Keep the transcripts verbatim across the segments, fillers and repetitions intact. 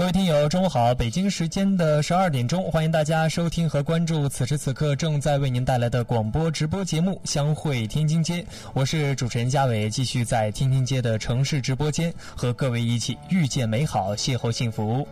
各位听友中午好，北京时间的十二点钟，欢迎大家收听和关注此时此刻正在为您带来的广播直播节目相会天津街，我是主持人嘉伟，继续在天津街的城市直播间和各位一起遇见美好，邂逅幸福。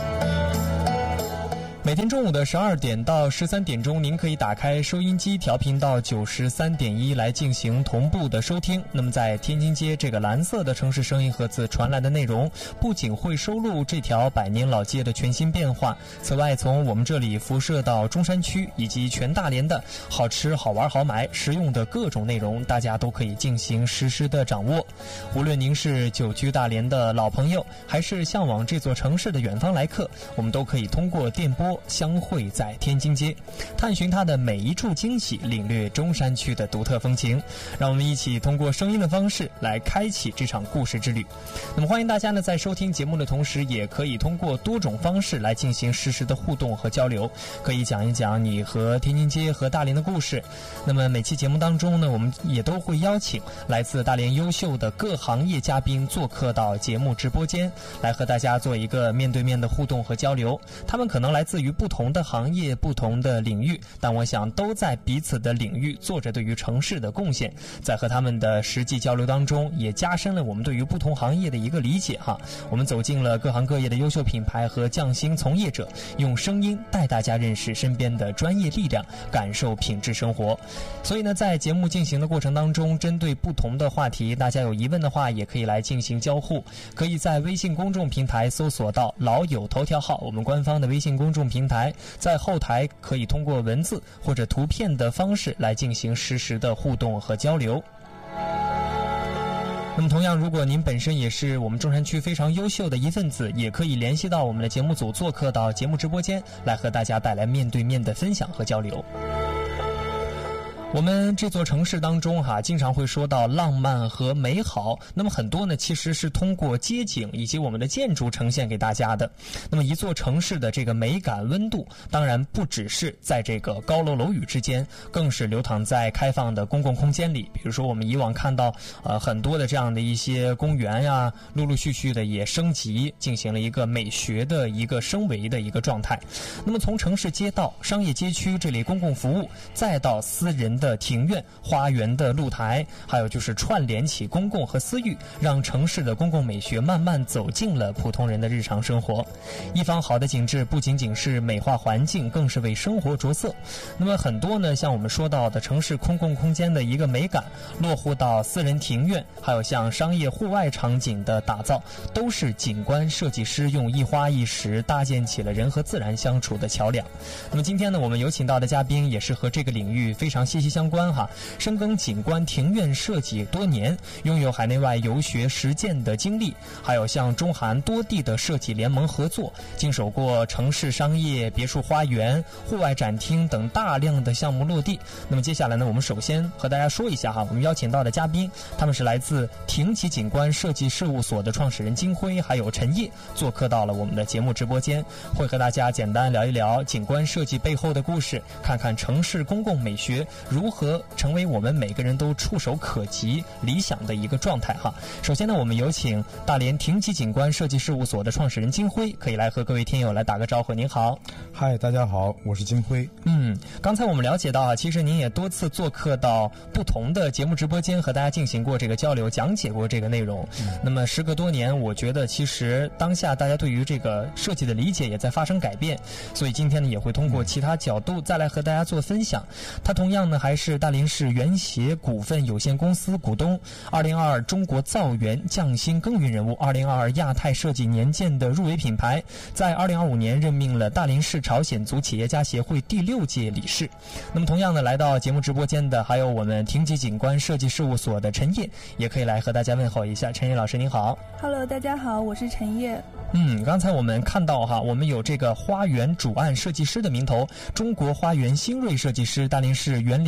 每天中午的十二点到十三点钟，您可以打开收音机调频到九十三点一来进行同步的收听。那么在天津街这个蓝色的城市声音盒子传来的内容，不仅会收录这条百年老街的全新变化，此外从我们这里辐射到中山区以及全大连的好吃好玩好买实用的各种内容，大家都可以进行实时的掌握。无论您是久居大连的老朋友，还是向往这座城市的远方来客，我们都可以通过电波相会在天津街，探寻它的每一处惊喜，领略中山区的独特风情。让我们一起通过声音的方式来开启这场故事之旅。那么欢迎大家呢，在收听节目的同时，也可以通过多种方式来进行实时的互动和交流，可以讲一讲你和天津街和大连的故事。那么每期节目当中呢，我们也都会邀请来自大连优秀的各行业嘉宾做客到节目直播间，来和大家做一个面对面的互动和交流。他们可能来自于不同的行业、不同的领域，但我想都在彼此的领域做着对于城市的贡献。在和他们的实际交流当中，也加深了我们对于不同行业的一个理解哈。我们走进了各行各业的优秀品牌和匠心从业者，用声音带大家认识身边的专业力量，感受品质生活。所以呢，在节目进行的过程当中，针对不同的话题，大家有疑问的话也可以来进行交互，可以在微信公众平台搜索到老友头条号，我们官方的微信公众平台，在后台可以通过文字或者图片的方式来进行实时的互动和交流。那么同样，如果您本身也是我们中山区非常优秀的一份子，也可以联系到我们的节目组，做客到节目直播间，来和大家带来面对面的分享和交流。我们这座城市当中哈、啊，经常会说到浪漫和美好，那么很多呢其实是通过街景以及我们的建筑呈现给大家的。那么一座城市的这个美感温度，当然不只是在这个高楼楼宇之间，更是流淌在开放的公共空间里。比如说我们以往看到呃很多的这样的一些公园呀，陆陆续续的也升级，进行了一个美学的一个升维的一个状态。那么从城市街道、商业街区这类公共服务，再到私人的庭院、花园的露台，还有就是串联起公共和私域，让城市的公共美学慢慢走进了普通人的日常生活。一方好的景致不仅仅是美化环境，更是为生活着色。那么很多呢，像我们说到的城市公共空间的一个美感，落户到私人庭院，还有像商业户外场景的打造，都是景观设计师用一花一石搭建起了人和自然相处的桥梁。那么今天呢，我们有请到的嘉宾也是和这个领域非常息息相关哈，深耕景观庭院设计多年，拥有海内外游学实践的经历，还有像中韩多地的设计联盟合作，经手过城市商业、别墅花园、户外展厅等大量的项目落地。那么接下来呢，我们首先和大家说一下哈，我们邀请到的嘉宾，他们是来自庭吉景观设计事务所的创始人金辉还有陈烨，做客到了我们的节目直播间，会和大家简单聊一聊景观设计背后的故事，看看城市公共美学如何成为我们每个人都触手可及理想的一个状态哈。首先呢，我们有请大连庭吉景观设计事务所的创始人金辉，可以来和各位听友来打个招呼。您好。 嗨，大家好，我是金辉。 嗯，刚才我们了解到啊，其实您也多次做客到不同的节目直播间，和大家进行过这个交流，讲解过这个内容。嗯、那么时隔多年，我觉得其实当下大家对于这个设计的理解也在发生改变，所以今天呢也会通过其他角度再来和大家做分享。它同样呢还是大连市原协股份有限公司股东，二零二二中国造园匠心耕耘人物，二零二二亚太设计年鉴的入围品牌，在二零二五年任命了大连市朝鲜族企业家协会第六届理事。那么同样呢，来到节目直播间的还有我们庭吉景观设计事务所的陈烨，也可以来和大家问候一下。陈烨老师您好。 Hello， 大家好，我是陈烨。 嗯，刚才我们看到哈，我们有这个花园主案设计师的名头，中国花园新锐设计师，大连市园林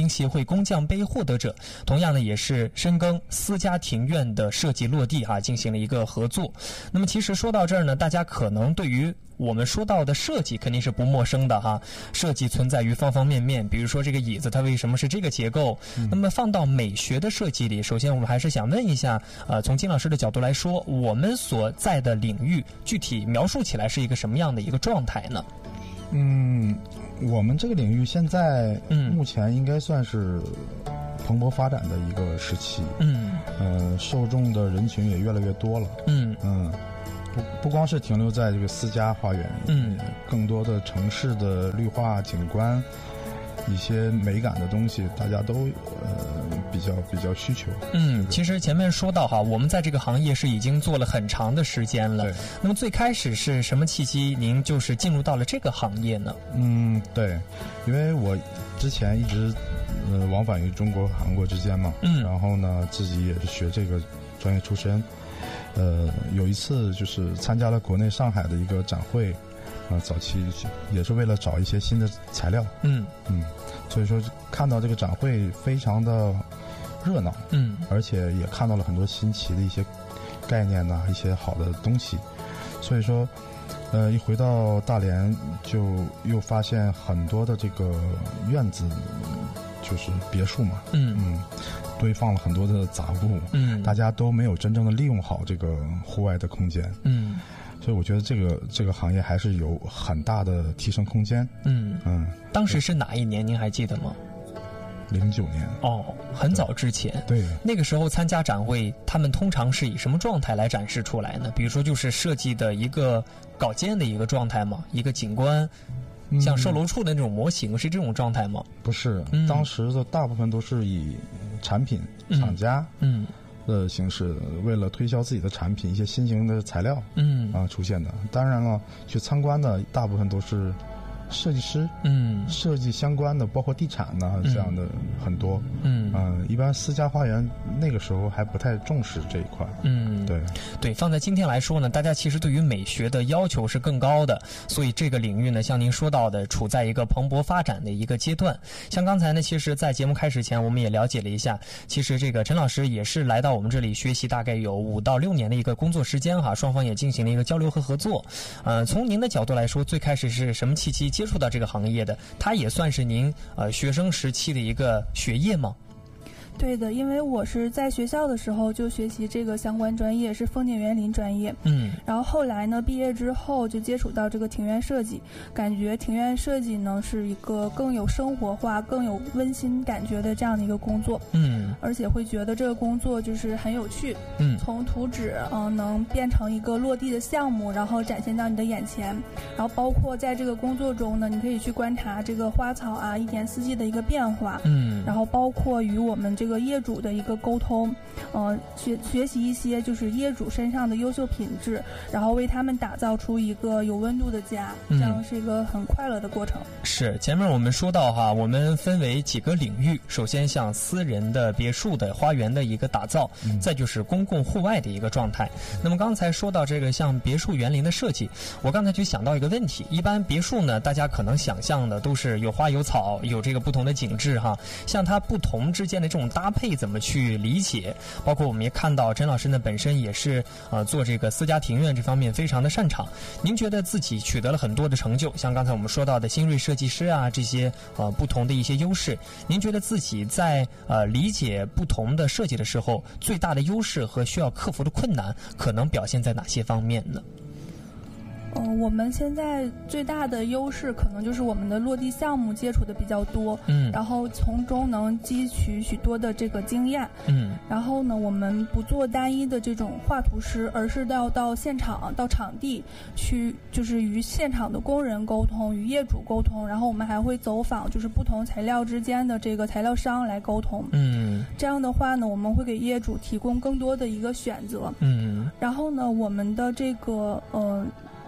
林协会工匠杯获得者，同样呢也是深耕私家庭院的设计落地哈、啊，进行了一个合作。那么其实说到这儿呢，大家可能对于我们说到的设计肯定是不陌生的哈，设计存在于方方面面，比如说这个椅子它为什么是这个结构、嗯、那么放到美学的设计里，首先我们还是想问一下呃，从金老师的角度来说，我们所在的领域具体描述起来是一个什么样的一个状态呢？ 嗯，我们这个领域现在目前应该算是蓬勃发展的一个时期，嗯，呃，受众的人群也越来越多了，嗯嗯。不不光是停留在这个私家花园，嗯，更多的城市的绿化景观，一些美感的东西，大家都呃比较比较需求。 嗯，其实前面说到哈，我们在这个行业是已经做了很长的时间了。那么最开始是什么契机，您就是进入到了这个行业呢？ 嗯，对，因为我之前一直呃往返于中国、韩国之间嘛，嗯，然后呢自己也是学这个专业出身。呃，有一次就是参加了国内上海的一个展会，呃，早期也是为了找一些新的材料，嗯嗯，所以说看到这个展会非常的热闹，嗯，而且也看到了很多新奇的一些概念呐、啊，一些好的东西，所以说，呃，一回到大连就又发现很多的这个院子，就是别墅嘛，嗯嗯。堆放了很多的杂物，嗯，大家都没有真正的利用好这个户外的空间，嗯，所以我觉得这个这个行业还是有很大的提升空间，嗯嗯。 当时是哪一年？您还记得吗？ 零九年。 哦，很早之前。 对。 那个时候参加展会，他们通常是以什么状态来展示出来呢？比如说，就是设计的一个稿件的一个状态吗？一个景观？像售楼处的那种模型是这种状态吗？ 不是，嗯、当时的大部分都是以产品、嗯、厂家嗯的形式，嗯、为了推销自己的产品，一些新型的材料嗯啊出现的。当然了，去参观的大部分都是设计师，嗯，设计相关的，包括地产呐、啊嗯、这样的很多，嗯嗯、呃，一般私家花园那个时候还不太重视这一块，嗯，对对，放在今天来说呢，大家其实对于美学的要求是更高的，所以这个领域呢，像您说到的，处在一个蓬勃发展的一个阶段。像刚才呢，其实，在节目开始前，我们也了解了一下，其实这个陈老师也是来到我们这里学习，大概有五到六年的一个工作时间哈，双方也进行了一个交流和合作。呃，从您的角度来说，最开始是什么契机接触到这个行业的？它也算是您呃学生时期的一个学业吗？ 对的，因为我是在学校的时候就学习这个相关专业，是风景园林专业。嗯，然后后来呢，毕业之后就接触到这个庭院设计，感觉庭院设计呢是一个更有生活化、更有温馨感觉的这样的一个工作。嗯，而且会觉得这个工作就是很有趣。嗯，从图纸嗯、呃、能变成一个落地的项目，然后展现到你的眼前。然后包括在这个工作中呢，你可以去观察这个花草啊一年四季的一个变化。嗯，然后包括与我们这个这个业主的一个沟通，呃，学学习一些就是业主身上的优秀品质，然后为他们打造出一个有温度的家，这样是一个很快乐的过程。 嗯、是，前面我们说到哈，我们分为几个领域，首先像私人的别墅的花园的一个打造，嗯、再就是公共户外的一个状态。那么刚才说到这个像别墅园林的设计，我刚才就想到一个问题，一般别墅呢，大家可能想象的都是有花有草，有这个不同的景致哈，像它不同之间的这种搭配怎么去理解？包括我们也看到陈老师呢本身也是呃做这个私家庭院这方面非常的擅长。您觉得自己取得了很多的成就，像刚才我们说到的新锐设计师啊这些呃不同的一些优势，您觉得自己在呃理解不同的设计的时候，最大的优势和需要克服的困难可能表现在哪些方面呢？ 嗯、呃，我们现在最大的优势可能就是我们的落地项目接触的比较多，嗯，然后从中能汲取许多的这个经验，嗯，然后呢，我们不做单一的这种画图师，而是要到现场、到场地去，就是与现场的工人沟通，与业主沟通，然后我们还会走访，就是不同材料之间的这个材料商来沟通，嗯，这样的话呢，我们会给业主提供更多的一个选择，嗯，然后呢，我们的这个呃。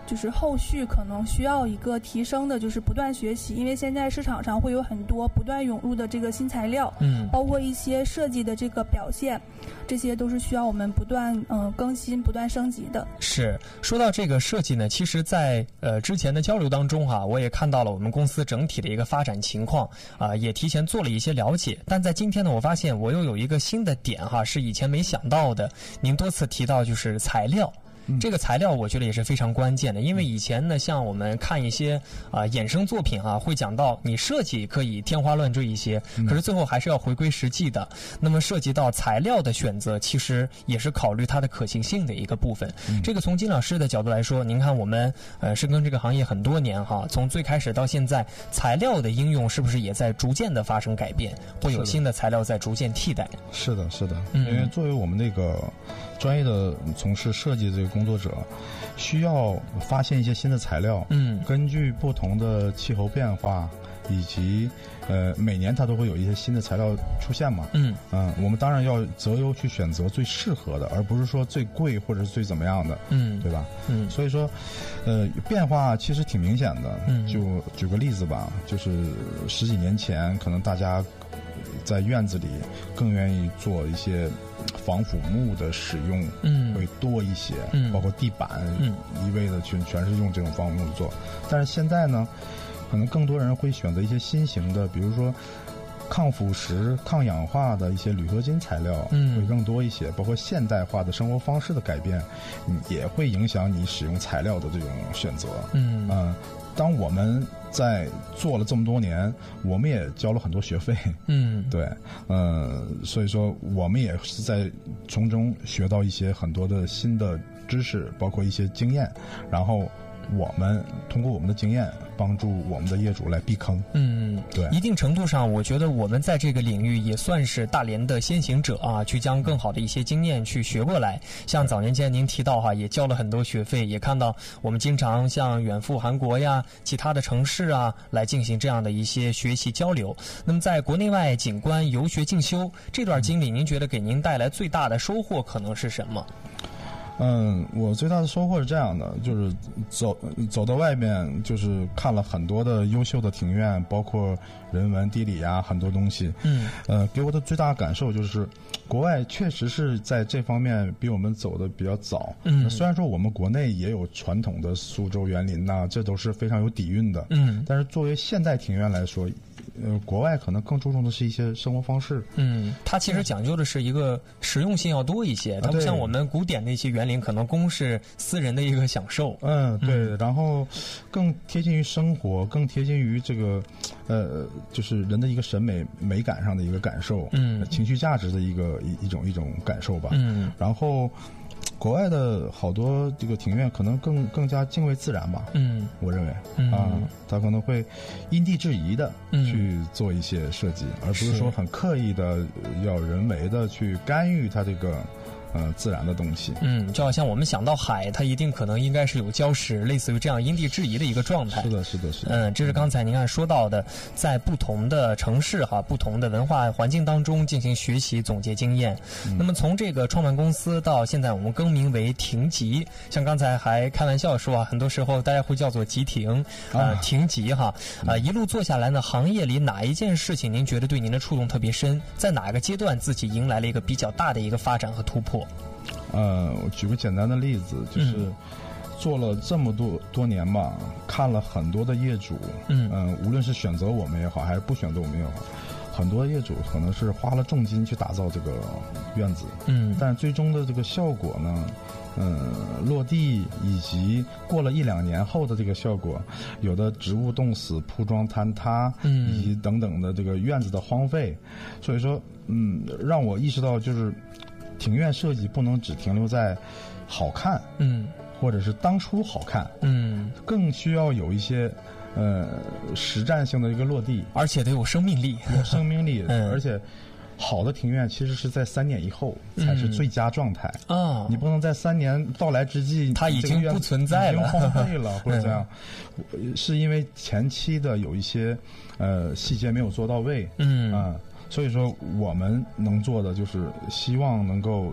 就是后续可能需要一个提升的，就是不断学习，因为现在市场上会有很多不断涌入的这个新材料，嗯，包括一些设计的这个表现，这些都是需要我们不断嗯、呃、更新、不断升级的。 是，说到这个设计呢，其实在呃之前的交流当中哈、啊，我也看到了我们公司整体的一个发展情况啊、呃，也提前做了一些了解。但在今天呢，我发现我又有一个新的点哈、啊，是以前没想到的。您多次提到就是材料。这个材料我觉得也是非常关键的，因为以前呢，像我们看一些啊、呃、衍生作品啊，会讲到你设计可以天花乱坠一些，可是最后还是要回归实际的。那么涉及到材料的选择，其实也是考虑它的可行性的一个部分。嗯、这个从金老师的角度来说，您看我们呃深耕这个行业很多年哈，从最开始到现在，材料的应用是不是也在逐渐的发生改变？会有新的材料在逐渐替代？ 是的，是的，嗯、因为作为我们那个专业的从事设计这个工作者，需要发现一些新的材料，嗯，根据不同的气候变化以及呃每年它都会有一些新的材料出现嘛，嗯嗯、呃，我们当然要择优去选择最适合的，而不是说最贵或者是最怎么样的，嗯，对吧？嗯，所以说，呃，变化其实挺明显的。嗯，就举个例子吧，就是十几年前，可能大家在院子里更愿意做一些防腐木的使用，嗯，会多一些，嗯，包括地板，嗯，一味的全全是用这种防腐木做。但是现在呢，可能更多人会选择一些新型的，比如说抗腐蚀、抗氧化的一些铝合金材料，嗯，会更多一些。包括现代化的生活方式的改变，也会影响你使用材料的这种选择，嗯嗯。呃当我们在做了这么多年，我们也交了很多学费，嗯，对，呃，所以说我们也是在从中学到一些很多的新的知识，包括一些经验，然后我们通过我们的经验帮助我们的业主来避坑。嗯，对， 一定程度上我觉得我们在这个领域也算是大连的先行者啊，去将更好的一些经验去学过来。像早年间您提到哈，也交了很多学费，也看到我们经常像远赴韩国呀、其他的城市啊来进行这样的一些学习交流。那么在国内外景观游学进修这段经历，您觉得给您带来最大的收获可能是什么？ 嗯，我最大的收获是这样的，就是走走到外面，就是看了很多的优秀的庭院，包括人文、地理啊，很多东西。嗯，呃，给我的最大的感受就是，国外确实是在这方面比我们走的比较早。嗯，虽然说我们国内也有传统的苏州园林呐、啊，这都是非常有底蕴的。嗯，但是作为现代庭院来说，呃，国外可能更注重的是一些生活方式。 嗯，它其实讲究的是一个实用性要多一些，它不像我们古典的一些园林，可能公是私人的一个享受。 嗯，对，嗯、然后更贴近于生活，更贴近于这个，呃，就是人的一个审美美感上的一个感受，嗯，情绪价值的一个一一种一种感受吧。嗯，然后。国外的好多这个庭院可能更更加敬畏自然吧，嗯，我认为，嗯、啊，他可能会因地制宜的去做一些设计，嗯、而不是说很刻意的要人为的去干预它这个。呃，自然的东西， 嗯，就好像我们想到海，它一定可能应该是有礁石，类似于这样因地制宜的一个状态。 是的，是的，是的。 嗯，这是刚才您看说到的，在不同的城市哈、不同的文化环境当中进行学习、总结经验。嗯、那么从这个创办公司到现在我们更名为庭集，像刚才还开玩笑说啊，很多时候大家会叫做集庭，呃，啊、庭集哈，啊、呃，一路做下来呢，行业里哪一件事情您觉得对您的触动特别深？在哪个阶段自己迎来了一个比较大的一个发展和突破？ 呃，我举个简单的例子，就是做了这么多多年吧，看了很多的业主，嗯、呃，无论是选择我们也好，还是不选择我们也好，很多业主可能是花了重金去打造这个院子，嗯，但是最终的这个效果呢，呃，落地以及过了一两年后的这个效果，有的植物冻死、铺装坍塌，嗯，以及等等的这个院子的荒废，所以说，嗯，让我意识到就是。庭院设计不能只停留在好看，嗯，或者是当初好看，嗯，更需要有一些呃实战性的一个落地， 而且得有生命力， 有生命力，嗯，而且好的庭院其实是在三年以后才是最佳状态啊、嗯，你不能在三年到来之际， 它已经不存在了， 已经荒废了或者这样，嗯、是因为前期的有一些呃细节没有做到位，嗯啊。所以说，我们能做的就是希望能够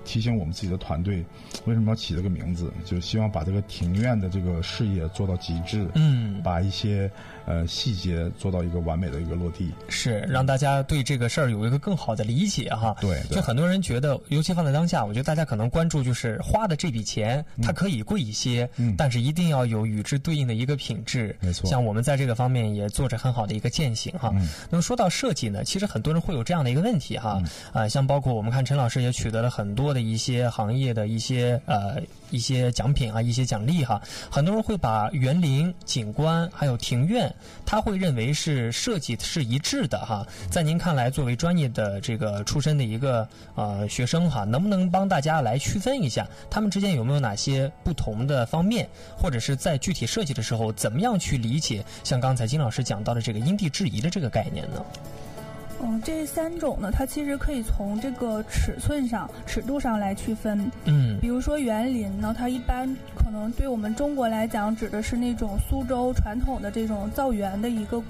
提醒我们自己的团队，为什么要起这个名字，就是希望把这个庭院的这个事业做到极致，嗯，把一些呃细节做到一个完美的一个落地， 是让大家对这个事儿有一个更好的理解哈。 对， 就很多人觉得，尤其放在当下，我觉得大家可能关注就是花的这笔钱，它可以贵一些，嗯，但是一定要有与之对应的一个品质。 没错， 像我们在这个方面也做着很好的一个践行哈。嗯、那么说到设计呢，其实很多人会有这样的一个问题哈，啊、嗯呃，像包括我们看陈老师也取得了很多的一些行业的一些呃一些奖品啊，一些奖励哈。很多人会把园林、景观还有庭院，他会认为是设计是一致的哈。在您看来，作为专业的这个出身的一个呃学生哈，能不能帮大家来区分一下，他们之间有没有哪些不同的方面，或者是在具体设计的时候，怎么样去理解像刚才金老师讲到的这个因地制宜的这个概念呢？ 嗯，这三种呢，它其实可以从这个尺寸上、尺度上来区分。嗯，比如说园林呢，它一般可能对我们中国来讲，指的是那种苏州传统的这种造园的一个